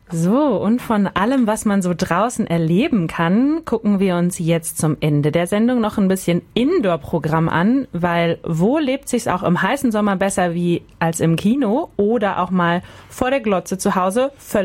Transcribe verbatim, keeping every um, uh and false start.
So, und von allem, was man so draußen erleben kann, gucken wir uns jetzt zum Ende der Sendung noch ein bisschen Indoor-Programm an, weil wo lebt sich's auch im heißen Sommer besser wie als im Kino oder auch mal vor der Glotze zu Hause völlig